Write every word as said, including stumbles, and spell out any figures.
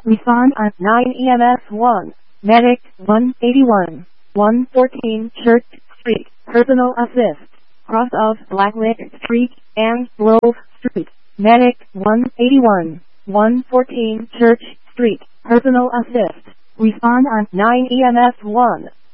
Respond on nine E M S one. Medic one eighty-one. one fourteen Church Street. Personal assist. Cross of Blacklick Street and Grove Street. Medic one eighty-one. one fourteen Church Street. Personal assist. Respond on nine E M S one.